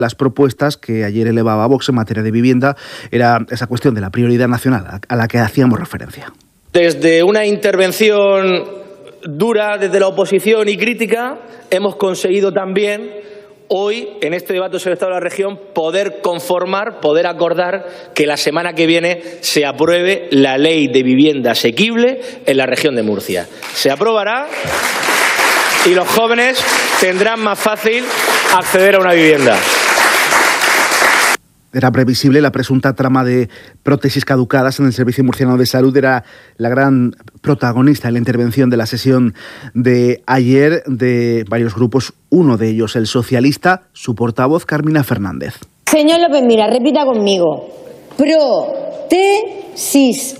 las propuestas que ayer elevaba Vox en materia de vivienda era esa cuestión de la prioridad nacional a la que hacíamos referencia. Desde una intervención dura desde la oposición y crítica, hemos conseguido también hoy, en este debate sobre el Estado de la región, poder conformar, poder acordar que la semana que viene se apruebe la ley de vivienda asequible en la región de Murcia. Se aprobará y los jóvenes tendrán más fácil acceder a una vivienda. Era previsible la presunta trama de prótesis caducadas en el Servicio Murciano de Salud. Era la gran protagonista en la intervención de la sesión de ayer de varios grupos. Uno de ellos, el socialista, su portavoz, Carmina Fernández. Señor López Miras, repita conmigo. Prótesis.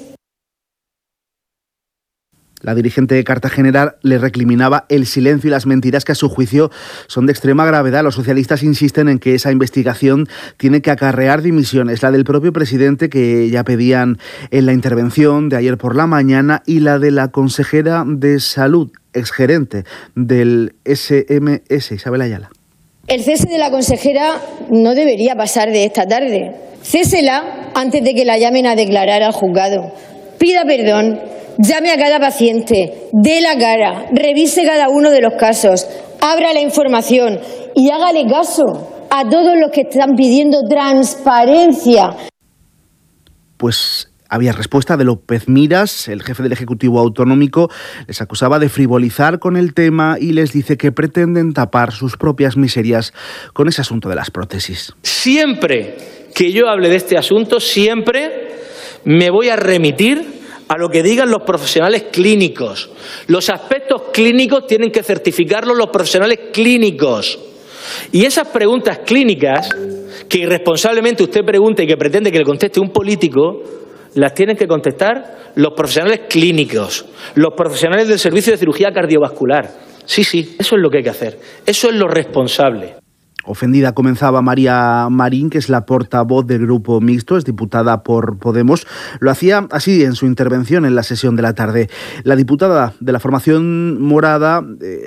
La dirigente cartagenera le recriminaba el silencio y las mentiras que a su juicio son de extrema gravedad. Los socialistas insisten en que esa investigación tiene que acarrear dimisiones. La del propio presidente, que ya pedían en la intervención de ayer por la mañana, y la de la consejera de Salud, exgerente del SMS, Isabel Ayala. El cese de la consejera no debería pasar de esta tarde. Césela antes de que la llamen a declarar al juzgado. Pida perdón. Llame a cada paciente, dé la cara, revise cada uno de los casos, abra la información y hágale caso a todos los que están pidiendo transparencia. Pues había respuesta de López Miras. El jefe del Ejecutivo Autonómico les acusaba de frivolizar con el tema y les dice que pretenden tapar sus propias miserias con ese asunto de las prótesis. Siempre que yo hable de este asunto, siempre me voy a remitir a lo que digan los profesionales clínicos. Los aspectos clínicos tienen que certificarlos los profesionales clínicos. Y esas preguntas clínicas, que irresponsablemente usted pregunta y que pretende que le conteste un político, las tienen que contestar los profesionales clínicos, los profesionales del servicio de cirugía cardiovascular. Sí, eso es lo que hay que hacer. Eso es lo responsable. Ofendida comenzaba María Marín, que es la portavoz del Grupo Mixto, es diputada por Podemos. Lo hacía así en su intervención en la sesión de la tarde. La diputada de la formación morada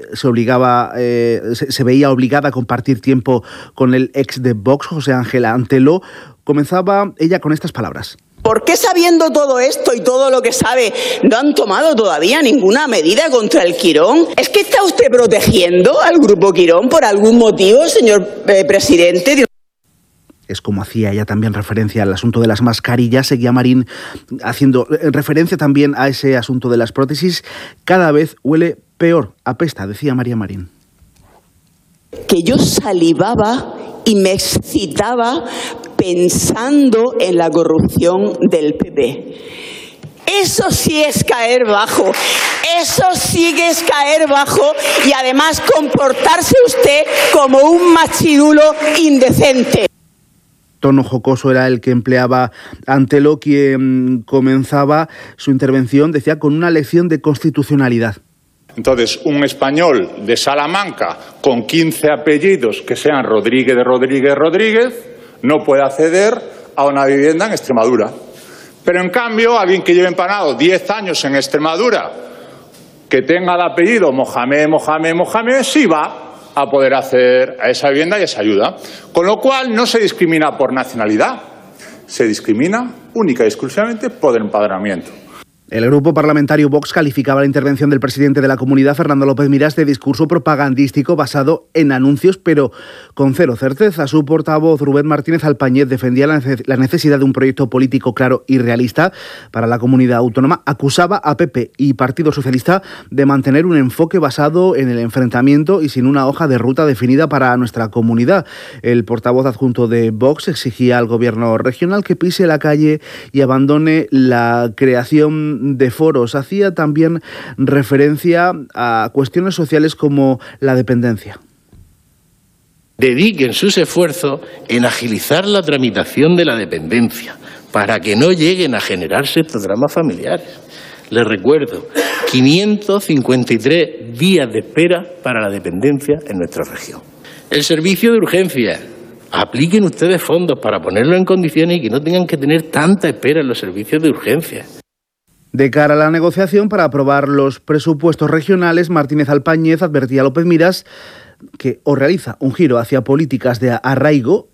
se veía obligada a compartir tiempo con el ex de Vox, José Ángel Antelo. Comenzaba ella con estas palabras. ¿Por qué, sabiendo todo esto y todo lo que sabe, no han tomado todavía ninguna medida contra el Quirón? ¿Es que está usted protegiendo al Grupo Quirón por algún motivo, señor presidente? Es como hacía ella también referencia al asunto de las mascarillas. Seguía Marín haciendo referencia también a ese asunto de las prótesis. Cada vez huele peor, apesta, decía María Marín. Que yo salivaba y me excitaba pensando en la corrupción del PP. Eso sí es caer bajo, eso sí que es caer bajo y además comportarse usted como un machirulo indecente. Tono jocoso era el que empleaba Antelo, quien comenzaba su intervención, decía, con una lección de constitucionalidad. Entonces, un español de Salamanca con 15 apellidos que sean Rodríguez no puede acceder a una vivienda en Extremadura. Pero en cambio, alguien que lleve empanado 10 años en Extremadura, que tenga el apellido Mohamed, sí va a poder acceder a esa vivienda y a esa ayuda. Con lo cual, no se discrimina por nacionalidad, se discrimina única y exclusivamente por empadronamiento. El grupo parlamentario Vox calificaba la intervención del presidente de la Comunidad, Fernando López Miras, de discurso propagandístico basado en anuncios, pero con cero certeza. Su portavoz, Rubén Martínez Alpañez, defendía la necesidad de un proyecto político claro y realista para la comunidad autónoma. Acusaba a PP y Partido Socialista de mantener un enfoque basado en el enfrentamiento y sin una hoja de ruta definida para nuestra comunidad. El portavoz adjunto de Vox exigía al gobierno regional que pise la calle y abandone la creación de foros. Hacía también referencia a cuestiones sociales como la dependencia. Dediquen sus esfuerzos en agilizar la tramitación de la dependencia para que no lleguen a generarse estos dramas familiares. Les recuerdo, 553 días de espera para la dependencia en nuestra región. El servicio de urgencias. Apliquen ustedes fondos para ponerlo en condiciones y que no tengan que tener tanta espera en los servicios de urgencias. De cara a la negociación para aprobar los presupuestos regionales, Martínez Alpañez advertía a López Miras que realiza un giro hacia políticas de arraigo